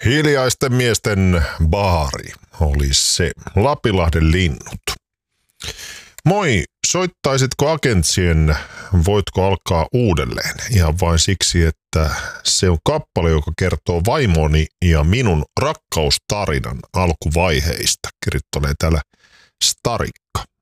Hiljaisten miesten baari oli se. Lapinlahden linnut. Moi, soittaisitko Agentsien Voitko alkaa uudelleen? Ihan vain siksi, että se on kappale, joka kertoo vaimoni ja minun rakkaustarinan alkuvaiheista. Kirjoittelee täällä Starikka.